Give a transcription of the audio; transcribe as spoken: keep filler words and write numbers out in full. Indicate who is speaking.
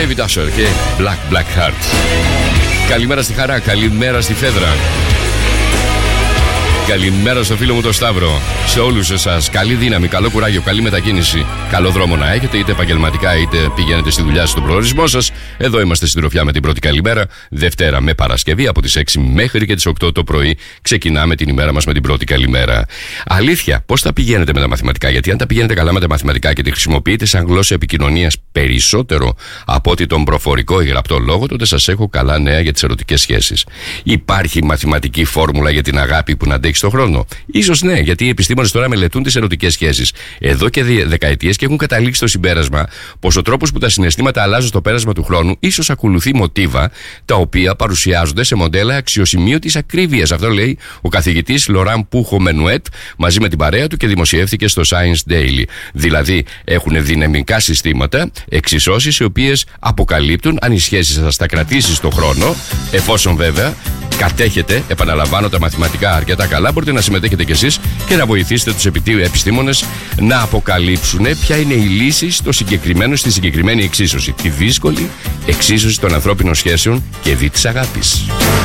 Speaker 1: David Usher και Black Black Heart. Καλημέρα στη Χαρά, καλημέρα στη Φέδρα. Καλημέρα στο φίλο μου τον Σταύρο. Σε όλους εσάς, καλή δύναμη, καλό κουράγιο, καλή μετακίνηση. Καλό δρόμο να έχετε, είτε επαγγελματικά είτε πηγαίνετε στη δουλειά σας, στον προορισμό σας. Εδώ είμαστε στην τροφιά με την πρώτη καλημέρα. Δευτέρα με Παρασκευή από τις έξι μέχρι και τις οκτώ το πρωί. Ξεκινάμε την ημέρα μας με την πρώτη καλημέρα. Αλήθεια, πώς θα πηγαίνετε με τα μαθηματικά? Γιατί αν τα πηγαίνετε καλά με τα μαθηματικά και τη χρησιμοποιείτε σαν γλώσσα επικοινωνίας περισσότερο από ότι τον προφορικό ή γραπτό λόγο, τότε σας έχω καλά νέα για τις ερωτικές σχέσεις. Υπάρχει μαθηματική φόρμουλα για την αγάπη που να αντέχει στον χρόνο? Ίσως ναι, γιατί οι επιστήμονες τώρα μελετούν τις ερωτικές σχέσεις εδώ και δεκαετίες και έχουν καταλήξει στο συμπέρασμα πως ο τρόπος που τα συναισθήματα αλλάζουν στο πέρασμα του χρόνου ίσως ακολουθεί μοτίβα τα οποία παρουσιάζονται σε μοντέλα αξιοσημείωτης ακρίβειας. Αυτό λέει ο καθηγητής Λοράν Πούχο Μενουέτ μαζί με την παρέα του και δημοσιεύθηκε στο Science Daily. Δηλαδή έχουν δυναμικά συστήματα εξισώσεις οι οποίες αποκαλύπτουν αν η σχέση σας θα κρατήσει στον χρόνο, εφόσον βέβαια κατέχετε, επαναλαμβάνω, τα μαθηματικά αρκετά καλά. Μπορείτε να συμμετέχετε κι εσείς και να βοηθήσετε τους επιστήμονες να αποκαλύψουν ποια είναι η λύση στο συγκεκριμένο, στη συγκεκριμένη εξίσωση. Τη δύσκολη εξίσωση των ανθρώπινων σχέσεων και δι της αγάπης.